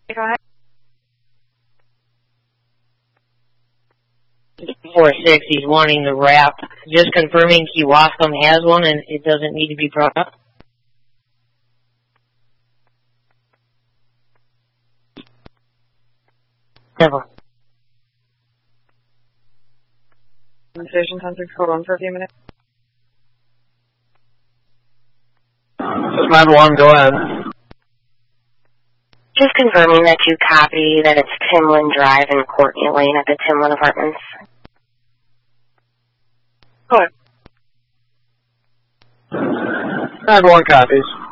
Go ahead. 4-6, he's wanting the wrap. Just confirming Kewaskum has one and it doesn't need to be brought up. Never. Station 10-6, hold on for a few minutes. 9-1, go ahead. Just confirming that you copy that it's Timlin Drive and Courtney Lane at the Timlin Apartments. Go ahead. 9-1 copies.